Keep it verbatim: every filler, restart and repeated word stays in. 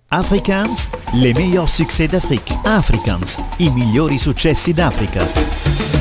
Afrikaans, les meilleurs succès d'Afrique. Afrikaans, i migliori successi d'Africa.